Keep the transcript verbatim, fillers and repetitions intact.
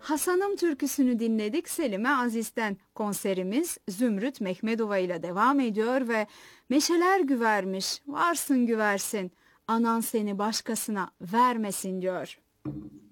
Hasan'ım türküsünü dinledik Selime Aziz'den. Konserimiz Zümrüt Mehmedova ile devam ediyor ve meşeler güvermiş, varsın güversin, anan seni başkasına vermesin diyor.